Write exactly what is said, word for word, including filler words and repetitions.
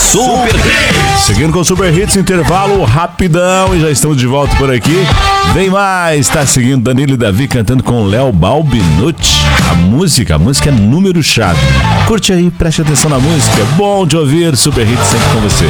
Super Hits. Seguindo com o Super Hits, intervalo rapidão e já estamos de volta por aqui. Vem mais, tá seguindo Danilo e Davi cantando com Léo Balbinucci. A música, a música é número chave. Curte aí, preste atenção na música. Bom de ouvir, Super Hits sempre com você.